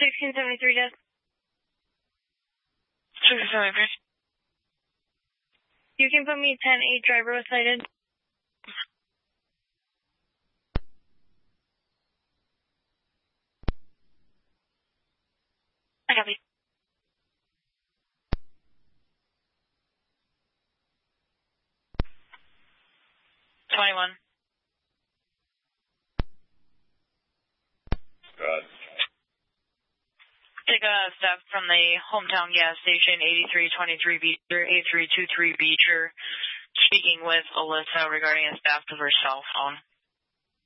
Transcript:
1673 death. 1673. You can put me 10-8, driver was cited. I copy. Take a staff from the hometown gas station, 8323 Beecher, 8323 Beecher, speaking with Alyssa regarding a staff to her cell phone.